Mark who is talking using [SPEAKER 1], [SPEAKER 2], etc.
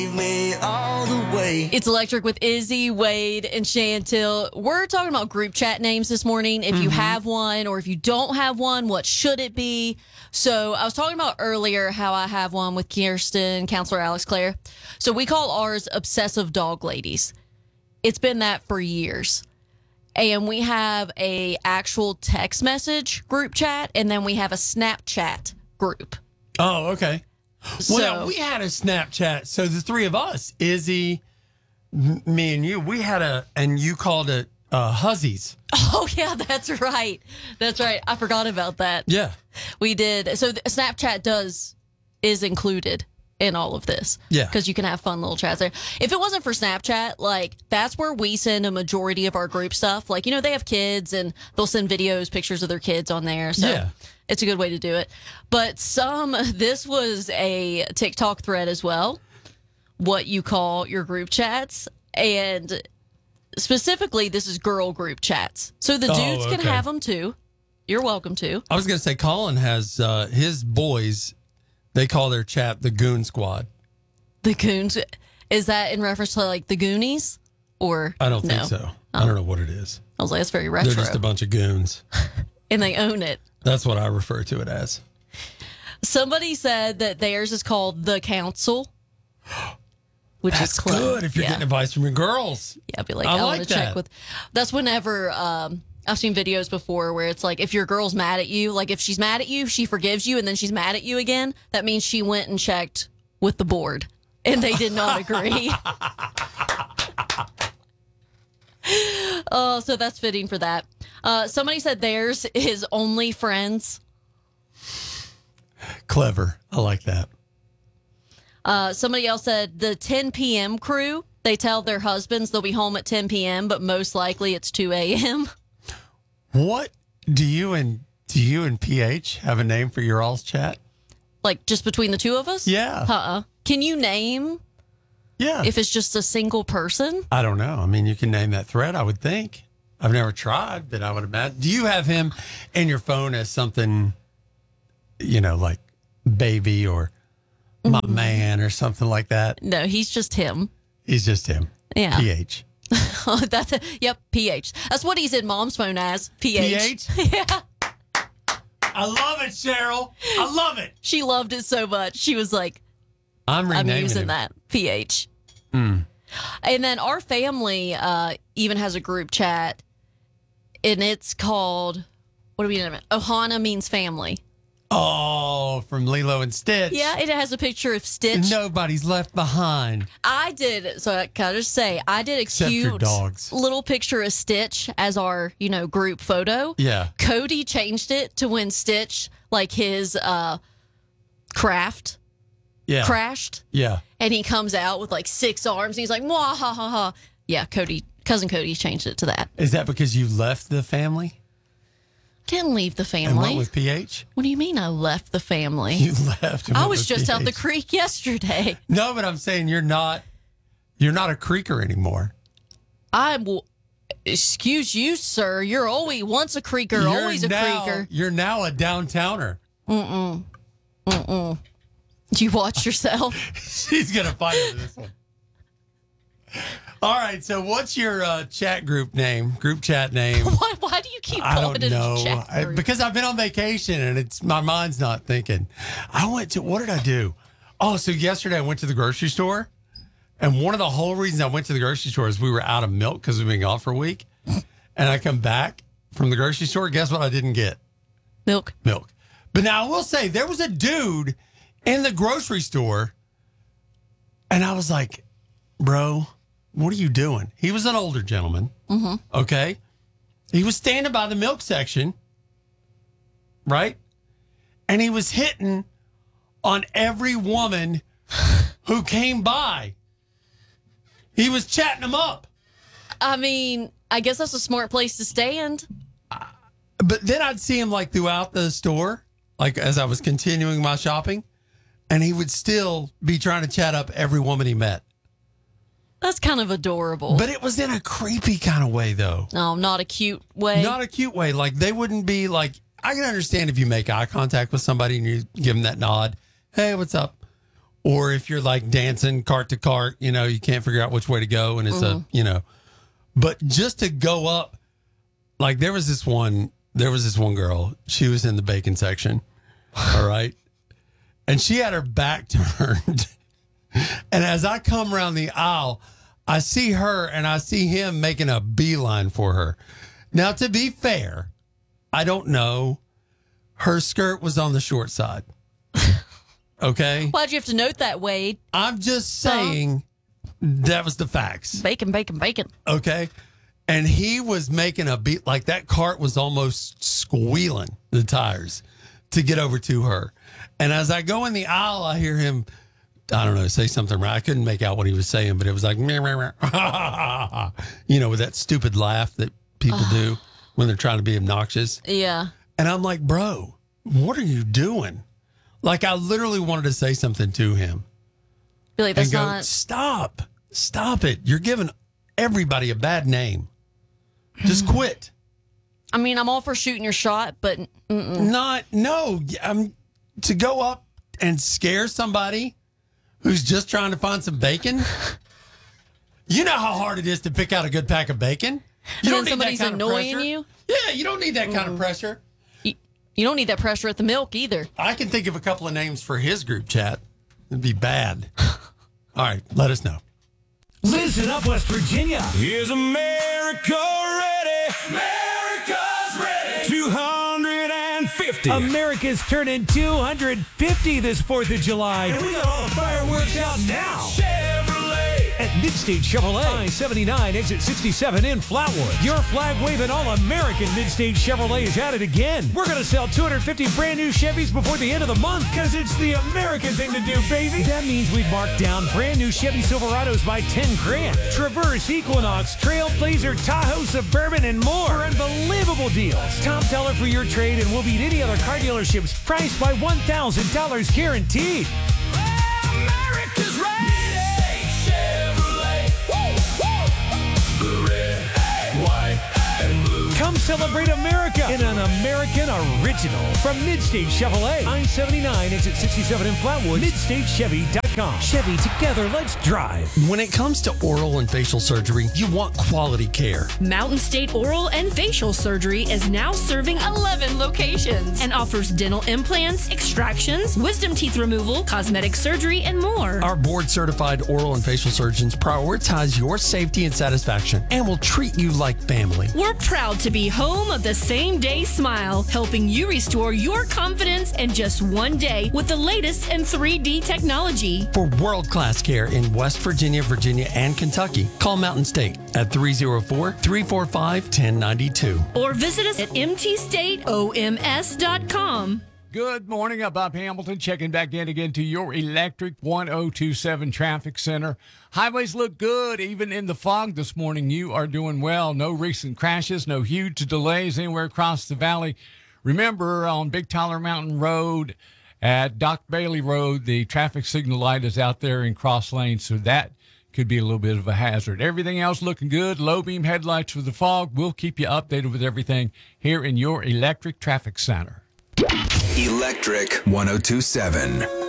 [SPEAKER 1] Me all the way.
[SPEAKER 2] It's Electric with Izzy, Wade, and Chantil. We're talking about group chat names this morning. If you have one or if you don't have one, what should it be? So I was talking about earlier how I have one with Kirsten, Counselor Alex Claire. So we call ours Obsessive Dog Ladies. It's been that for years. And we have a actual text message group chat, and then we have a Snapchat group.
[SPEAKER 3] Oh, okay.
[SPEAKER 2] So,
[SPEAKER 3] Well, now, we had a Snapchat. So the three of us, Izzy, me, and you, we had and you called it Huzzies.
[SPEAKER 2] oh, yeah, that's right. That's right. I forgot about that.
[SPEAKER 3] Yeah.
[SPEAKER 2] We did. So Snapchat is included in all of this.
[SPEAKER 3] Yeah.
[SPEAKER 2] Because you can have fun little chats there. If it wasn't for Snapchat, like, that's where we send a majority of our group stuff. Like, you know, they have kids and they'll send videos, pictures of their kids on there. So
[SPEAKER 3] Yeah.
[SPEAKER 2] it's a good way to do it. But this was a TikTok thread as well, what you call your group chats. And specifically, this is girl group chats. So the dudes can
[SPEAKER 3] okay.
[SPEAKER 2] have them too. You're welcome to.
[SPEAKER 3] I was going to say, Colin has his boys, they call their chat the Goon Squad.
[SPEAKER 2] The Goons. Is that in reference to like the Goonies? Or
[SPEAKER 3] I don't
[SPEAKER 2] no?
[SPEAKER 3] think so. I don't know what it is.
[SPEAKER 2] I was like, that's very retro.
[SPEAKER 3] They're just a bunch of goons.
[SPEAKER 2] And they own it.
[SPEAKER 3] That's what I refer to it as.
[SPEAKER 2] Somebody said that theirs is called The Council. Which
[SPEAKER 3] That's
[SPEAKER 2] is clever.
[SPEAKER 3] good if you're getting advice from your girls.
[SPEAKER 2] Yeah, I'd be like,
[SPEAKER 3] I
[SPEAKER 2] I
[SPEAKER 3] like
[SPEAKER 2] want to check
[SPEAKER 3] that.
[SPEAKER 2] with. That's whenever I've seen videos before where it's like, if your girl's mad at you, like if she's mad at you, she forgives you, and then she's mad at you again, that means she went and checked with the board and they did not agree. Oh, so that's fitting for that. Somebody said theirs is Only Friends.
[SPEAKER 3] Clever. I like that.
[SPEAKER 2] Somebody else said the 10 p.m. crew. They tell their husbands they'll be home at 10 p.m., but most likely it's 2 a.m.
[SPEAKER 3] What do you and PH have a name for your all's chat?
[SPEAKER 2] Like just between the two of us?
[SPEAKER 3] Yeah.
[SPEAKER 2] Can you name
[SPEAKER 3] Yeah.
[SPEAKER 2] if it's just a single person?
[SPEAKER 3] I don't know. I mean, you can name that thread, I would think. I've never tried, but I would imagine. Do you have him in your phone as something, like baby or my man or something like that?
[SPEAKER 2] No, he's just him.
[SPEAKER 3] He's just him.
[SPEAKER 2] Yeah.
[SPEAKER 3] PH.
[SPEAKER 2] That's it. Yep, PH. That's what he's in Mom's phone as. PH.
[SPEAKER 3] Yeah. I love it, Cheryl. I love it.
[SPEAKER 2] She loved it so much. She was like,
[SPEAKER 3] I'm renaming
[SPEAKER 2] using
[SPEAKER 3] him.
[SPEAKER 2] that. PH. And then our family even has a group chat, and it's called, what do we name it? Ohana means family.
[SPEAKER 3] Oh, from Lilo and Stitch.
[SPEAKER 2] Yeah, it has a picture of Stitch.
[SPEAKER 3] Nobody's left behind.
[SPEAKER 2] I did, so I can just say, I did a
[SPEAKER 3] Except your
[SPEAKER 2] cute
[SPEAKER 3] dogs.
[SPEAKER 2] little picture of Stitch as our, group photo.
[SPEAKER 3] Yeah.
[SPEAKER 2] Cody changed it to when Stitch, like his craft
[SPEAKER 3] Yeah.
[SPEAKER 2] crashed,
[SPEAKER 3] Yeah.
[SPEAKER 2] and he comes out with like 6 arms, and he's like, mwah, ha, ha, ha. Yeah, cousin Cody changed it to that.
[SPEAKER 3] Is that because you left the family
[SPEAKER 2] Didn't leave the
[SPEAKER 3] and went
[SPEAKER 2] family.
[SPEAKER 3] with PH?
[SPEAKER 2] What do you mean I left the family?
[SPEAKER 3] You left. And
[SPEAKER 2] I
[SPEAKER 3] went
[SPEAKER 2] was
[SPEAKER 3] with
[SPEAKER 2] just out the
[SPEAKER 3] PH.
[SPEAKER 2] creek yesterday.
[SPEAKER 3] No, but I'm saying you're not a creeker anymore.
[SPEAKER 2] Excuse you, sir. You're always once a creeker, always a creeker.
[SPEAKER 3] You're now a downtowner.
[SPEAKER 2] Do you watch yourself?
[SPEAKER 3] She's gonna fight over this one. All right. So, what's your group chat name?
[SPEAKER 2] Why do you keep
[SPEAKER 3] I
[SPEAKER 2] calling
[SPEAKER 3] don't
[SPEAKER 2] it
[SPEAKER 3] know.
[SPEAKER 2] a chat group?
[SPEAKER 3] Because I've been on vacation and my mind's not thinking. What did I do? Oh, so yesterday I went to the grocery store. And one of the whole reasons I went to the grocery store is we were out of milk because we've been gone for a week. And I come back from the grocery store. Guess what I didn't get?
[SPEAKER 2] Milk.
[SPEAKER 3] But now I will say there was a dude in the grocery store. And I was like, bro, what are you doing? He was an older gentleman. Mm-hmm. Okay. He was standing by the milk section. Right. And he was hitting on every woman who came by. He was chatting them up.
[SPEAKER 2] I mean, I guess that's a smart place to stand.
[SPEAKER 3] But then I'd see him like throughout the store, like as I was continuing my shopping, and he would still be trying to chat up every woman he met.
[SPEAKER 2] That's kind of adorable.
[SPEAKER 3] But it was in a creepy kind of way, though.
[SPEAKER 2] No, not a cute way.
[SPEAKER 3] Not a cute way. Like they wouldn't be like, I can understand if you make eye contact with somebody and you give them that nod. Hey, what's up? or if you're like dancing cart to cart, you know, you can't figure out which way to go, and it's a, you know, but just to go up, like there was this one girl, she was in the bacon section, all right, and she had her back turned, and as I come around the aisle, I see her and I see him making a beeline for her. Now, to be fair, I don't know. Her skirt was on the short side. Okay?
[SPEAKER 2] Why'd you have to note that, Wade?
[SPEAKER 3] I'm just saying that was the facts.
[SPEAKER 2] Bacon, bacon, bacon.
[SPEAKER 3] Okay? And he was making a beat, like that cart was almost squealing the tires to get over to her. And as I go in the aisle, I hear him, I don't know, say something right. I couldn't make out what he was saying, but it was like, meh, meh, meh. You know, with that stupid laugh that people do when they're trying to be obnoxious.
[SPEAKER 2] Yeah.
[SPEAKER 3] And I'm like, bro, what are you doing? Like, I literally wanted to say something to him.
[SPEAKER 2] Be like, that's
[SPEAKER 3] and go,
[SPEAKER 2] not.
[SPEAKER 3] Stop it. You're giving everybody a bad name. Just quit.
[SPEAKER 2] I mean, I'm all for shooting your shot, but
[SPEAKER 3] To go up and scare somebody who's just trying to find some bacon. You know how hard it is to pick out a good pack of bacon. You
[SPEAKER 2] and then somebody's annoying you.
[SPEAKER 3] Yeah, you don't need that kind of pressure.
[SPEAKER 2] You don't need that pressure at the milk either.
[SPEAKER 3] I can think of a couple of names for his group chat. It'd be bad. All right, let us know.
[SPEAKER 4] Listen up, West Virginia.
[SPEAKER 5] Is America ready? America's ready. 250.
[SPEAKER 4] America's turning 250 this 4th of July. And we got all the fireworks out now.
[SPEAKER 5] Chevrolet.
[SPEAKER 4] At Midstate Chevrolet, I-79, exit 67 in Flatwood. Your flag-waving all-American Midstate Chevrolet is at it again. We're going to sell 250 brand-new Chevys before the end of the month because it's the American thing to do, baby. That means we've marked down brand-new Chevy Silverados by 10 grand. Traverse, Equinox, Trailblazer, Tahoe, Suburban, and more for unbelievable deals. Top dollar for your trade and we'll beat any other car dealerships priced by $1,000 guaranteed.
[SPEAKER 5] America's ready.
[SPEAKER 4] Come celebrate America in an American original from Midstate Chevrolet. I-79, exit 67 in Flatwood. MidstateChevy.com. Chevy, together, let's drive.
[SPEAKER 3] When it comes to oral and facial surgery, you want quality care.
[SPEAKER 6] Mountain State Oral and Facial Surgery is now serving 11 locations and offers dental implants, extractions, wisdom teeth removal, cosmetic surgery, and more.
[SPEAKER 3] Our board-certified oral and facial surgeons prioritize your safety and satisfaction and will treat you like family.
[SPEAKER 6] We're proud to be home of the same-day smile, helping you restore your confidence in just one day with the latest in 3D technology.
[SPEAKER 3] For world-class care in West Virginia, Virginia, and Kentucky, call Mountain State at 304-345-1092.
[SPEAKER 6] Or visit us at mtstateoms.com.
[SPEAKER 7] Good morning. I'm Bob Hamilton checking back in again to your Electric 1027 Traffic Center. Highways look good even in the fog this morning. You are doing well. No recent crashes, no huge delays anywhere across the valley. Remember, on Big Tyler Mountain Road at Doc Bailey Road, the traffic signal light is out there in cross lane, so that could be a little bit of a hazard. Everything else looking good. Low beam headlights for the fog. We'll keep you updated with everything here in your Electric Traffic Center.
[SPEAKER 8] Electric 1027.